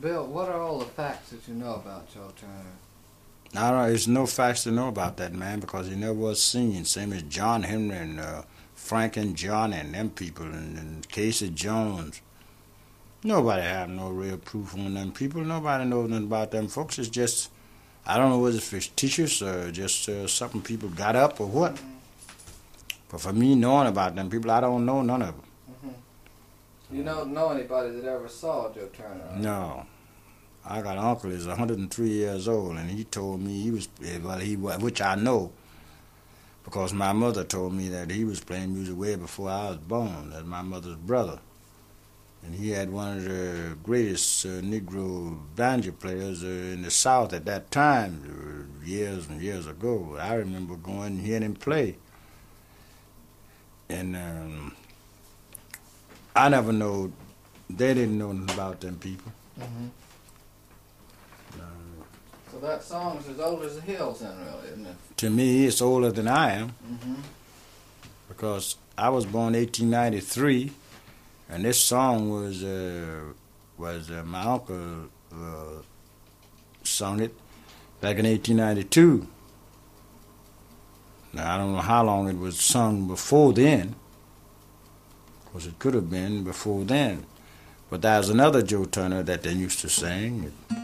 Bill, what are all the facts that you know about Joe Turner? I don't know, there's no facts to know about that man because he never was seen. Same as John Henry and Frank and Johnny and them people and Casey Jones. Nobody have no real proof on them people. Nobody knows nothing about them folks. It's just, I don't know whether it's fictitious or just something people got up or what. Mm-hmm. But for me knowing about them people, I don't know none of them. Mm-hmm. You don't know anybody that ever saw Joe Turner? Right? No. I got an uncle who's 103 years old, and he told me he was, which I know, because my mother told me that he was playing music way before I was born. That's my mother's brother. And he had one of the greatest Negro banjo players in the South at that time, years and years ago. I remember going and hearing him play. And I never know, they didn't know nothing about them people. Mm-hmm. So that song's as old as the hills then, really, isn't it? To me, it's older than I am. Mm-hmm. Because I was born 1893, and this song was my uncle sung it back in 1892. Now, I don't know how long it was sung before then, because it could have been before then. But there's another Joe Turner that they used to sing.